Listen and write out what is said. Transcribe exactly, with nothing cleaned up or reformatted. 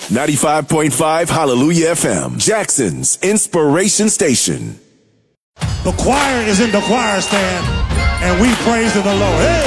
ninety-five point five Hallelujah F M, Jackson's inspiration station. The choir is in the choir stand, and we praise the Lord. Hey!